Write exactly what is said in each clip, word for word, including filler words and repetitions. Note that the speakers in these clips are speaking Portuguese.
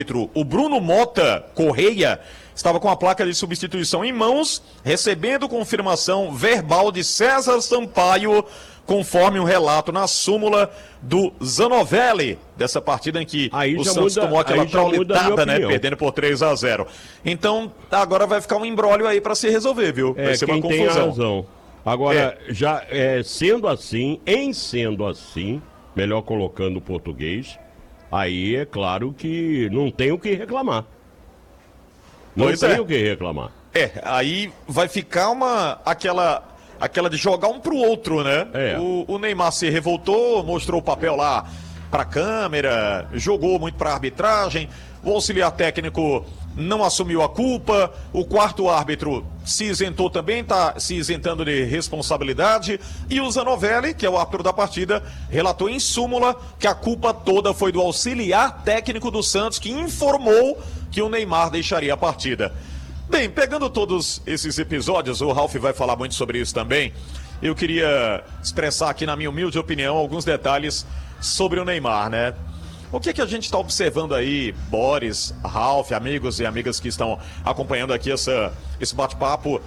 O Bruno Mota Correia estava com a placa de substituição em mãos, recebendo confirmação verbal de César Sampaio, conforme um relato na súmula do Zanovelli, dessa partida em que aí o Santos muda, tomou aquela traulitada, né, perdendo por três a zero. Então, agora vai ficar um imbróglio aí para se resolver, viu? Vai é, ser quem uma confusão. Tem razão. Agora, é. já é, sendo assim, em sendo assim, melhor colocando o português, aí é claro que não tem o que reclamar. Não pois tem é. o que reclamar. É, aí vai ficar uma aquela aquela de jogar um pro outro, né? É. O, o Neymar se revoltou, mostrou o papel lá pra câmera, jogou muito pra arbitragem, o auxiliar técnico não assumiu a culpa, o quarto árbitro se isentou também, tá se isentando de responsabilidade, e o Zanovelli, que é o árbitro da partida, relatou em súmula que a culpa toda foi do auxiliar técnico do Santos, que informou que o Neymar deixaria a partida. Bem, pegando todos esses episódios, o Ralf vai falar muito sobre isso também, eu queria expressar aqui, na minha humilde opinião, alguns detalhes sobre o Neymar, né? O que, que a gente está observando aí, Boris, Ralf, amigos e amigas que estão acompanhando aqui essa, esse bate-papo,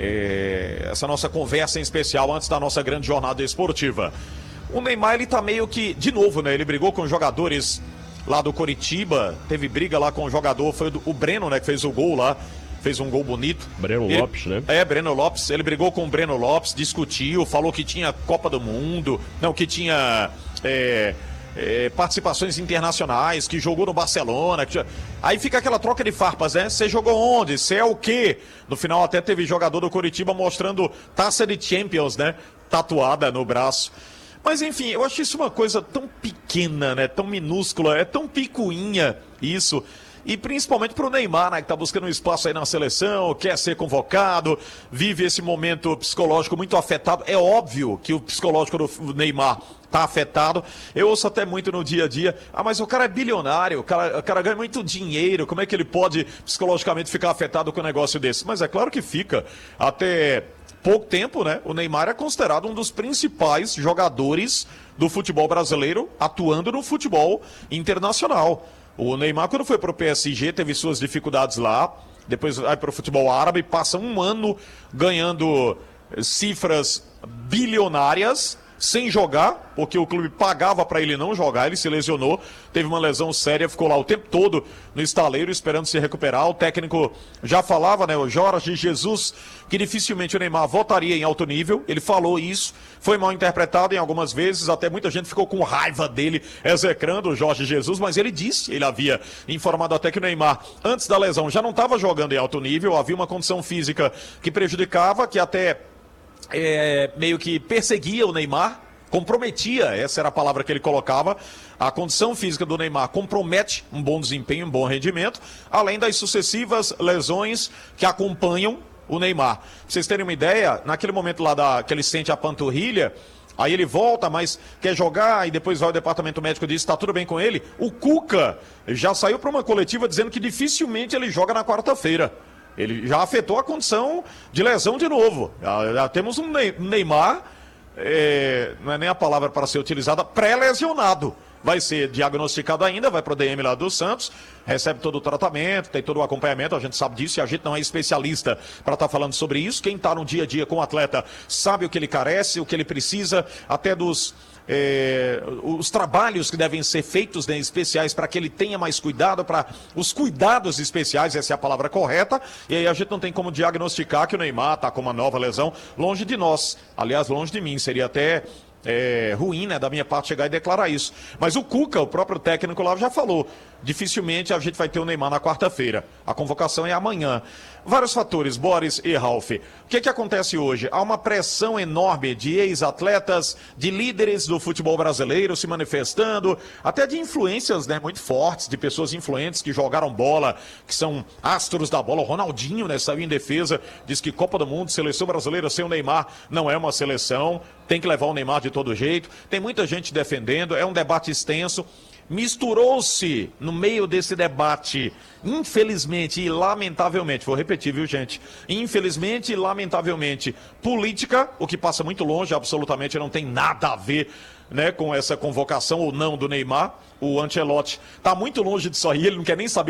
é, essa nossa conversa em especial antes da nossa grande jornada esportiva. O Neymar, ele tá meio que, de novo, né? Ele brigou com jogadores lá do Coritiba, teve briga lá com o jogador, foi o Breno, né, que fez o gol lá, fez um gol bonito. Breno ele, Lopes, né? É, Breno Lopes, ele brigou com o Breno Lopes, discutiu, falou que tinha Copa do Mundo, não, que tinha... É, É, participações internacionais, que jogou no Barcelona, que... aí fica aquela troca de farpas, né? Você jogou onde? Você é o quê? No final até teve jogador do Coritiba mostrando taça de Champions, né? Tatuada no braço. Mas enfim, eu acho isso uma coisa tão pequena, né? Tão minúscula, é tão picuinha isso. E principalmente para o Neymar, né, que está buscando um espaço aí na seleção, quer ser convocado, vive esse momento psicológico muito afetado. É óbvio que o psicológico do Neymar está afetado. Eu ouço até muito no dia a dia, ah, mas o cara é bilionário, o cara, o cara ganha muito dinheiro, como é que ele pode psicologicamente ficar afetado com um negócio desse? Mas é claro que fica. Até pouco tempo, né, o Neymar é considerado um dos principais jogadores do futebol brasileiro, atuando no futebol internacional. O Neymar, quando foi para o P S G, teve suas dificuldades lá, depois vai para o futebol árabe, passa um ano ganhando cifras bilionárias, sem jogar, porque o clube pagava para ele não jogar, ele se lesionou, teve uma lesão séria, ficou lá o tempo todo no estaleiro esperando se recuperar. O técnico já falava, né, o Jorge Jesus, que dificilmente o Neymar voltaria em alto nível, ele falou isso, foi mal interpretado em algumas vezes, até muita gente ficou com raiva dele, execrando o Jorge Jesus, mas ele disse, ele havia informado até que o Neymar, antes da lesão, já não estava jogando em alto nível, havia uma condição física que prejudicava, que até É, meio que perseguia o Neymar, comprometia, essa era a palavra que ele colocava, a condição física do Neymar compromete um bom desempenho, um bom rendimento, além das sucessivas lesões que acompanham o Neymar. Pra vocês terem uma ideia, naquele momento lá da, que ele sente a panturrilha, aí ele volta, mas quer jogar, e depois vai ao departamento médico e diz, tá tudo bem com ele, o Cuca já saiu para uma coletiva dizendo que dificilmente ele joga na quarta-feira. Ele já afetou a condição de lesão de novo. Já, já temos um Neymar, é, não é nem a palavra para ser utilizada, pré-lesionado. Vai ser diagnosticado ainda, vai para o D M lá do Santos, recebe todo o tratamento, tem todo o acompanhamento, a gente sabe disso e a gente não é especialista para estar tá falando sobre isso. Quem está no dia a dia com o atleta sabe o que ele carece, o que ele precisa, até dos... É, os trabalhos que devem ser feitos, né, especiais para que ele tenha mais cuidado, para os cuidados especiais, essa é a palavra correta, e aí a gente não tem como diagnosticar que o Neymar está com uma nova lesão, longe de nós, aliás, longe de mim, seria até é, ruim, né, da minha parte chegar e declarar isso, mas o Cuca, o próprio técnico lá já falou, dificilmente a gente vai ter o Neymar na quarta-feira, a convocação é amanhã. Vários fatores, Boris e Ralf. O que que acontece hoje? Há uma pressão enorme de ex-atletas, de líderes do futebol brasileiro se manifestando, até de influências, né, muito fortes, de pessoas influentes que jogaram bola, que são astros da bola. O Ronaldinho, né, saiu em defesa, diz que Copa do Mundo, seleção brasileira sem o Neymar não é uma seleção, tem que levar o Neymar de todo jeito. Tem muita gente defendendo, é um debate extenso. Misturou-se no meio desse debate, infelizmente e lamentavelmente, vou repetir, viu, gente? Infelizmente e lamentavelmente, política, o que passa muito longe, absolutamente não tem nada a ver né, com essa convocação ou não do Neymar. O Ancelotti está muito longe disso aí, ele não quer nem saber